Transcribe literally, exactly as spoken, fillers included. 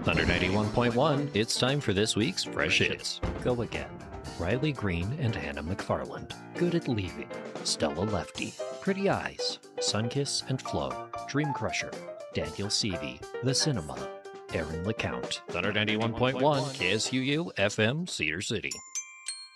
Thunder ninety-one point one, it's time for this week's Fresh Hits. Go again. Riley Green and Hannah McFarland. Good at Leaving. Stella Lefty. Pretty Eyes. Sunkiss and Flo. Dream Crusher. Daniel Seavey. The Cinema. Aaron LeCount. Thunder ninety-one point one, K S U U F M, Cedar City.